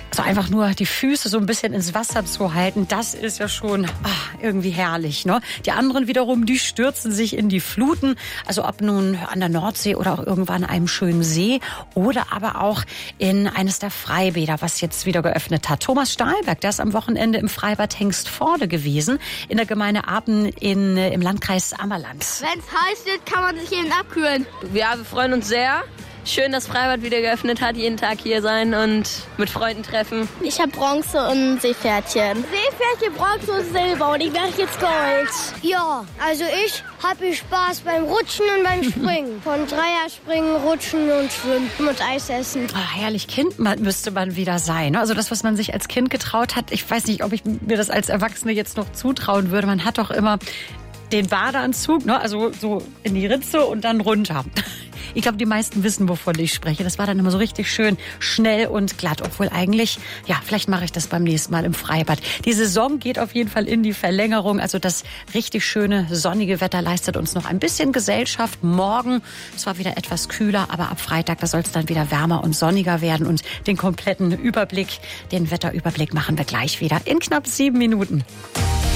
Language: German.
Also einfach nur die Füße so ein bisschen ins Wasser zu halten, das ist ja schon irgendwie herrlich, ne? Die anderen wiederum, die stürzen sich in die Fluten. Also ob nun an der Nordsee oder auch irgendwann an einem schönen See oder aber auch in eines der Freibäder, was jetzt wieder geöffnet hat. Thomas Stahlberg, der ist am Wochenende im Freibad Hengstforde gewesen, in der Gemeinde Apen im Landkreis Ammerland. Wenn es heiß wird, kann man sich eben abkühlen. Ja, wir freuen uns sehr. Schön, dass Freibad wieder geöffnet hat, jeden Tag hier sein und mit Freunden treffen. Ich habe Bronze und ein Seepferdchen. Seepferdchen, Bronze und Silber und ich mache jetzt Gold. Ja, also ich habe Spaß beim Rutschen und beim Springen. Von Dreierspringen, Rutschen und Schwimmen und Eis essen. Herrlich, Kind müsste man wieder sein. Also das, was man sich als Kind getraut hat, ich weiß nicht, ob ich mir das als Erwachsene jetzt noch zutrauen würde. Man hat doch immer den Badeanzug, ne? Also so in die Ritze und dann runter. Ich glaube, die meisten wissen, wovon ich spreche. Das war dann immer so richtig schön schnell und glatt. Obwohl eigentlich, ja, vielleicht mache ich das beim nächsten Mal im Freibad. Die Saison geht auf jeden Fall in die Verlängerung. Also das richtig schöne sonnige Wetter leistet uns noch ein bisschen Gesellschaft. Morgen, es war wieder etwas kühler, aber ab Freitag, da soll es dann wieder wärmer und sonniger werden. Und den kompletten Überblick, den Wetterüberblick machen wir gleich wieder in knapp 7 Minuten.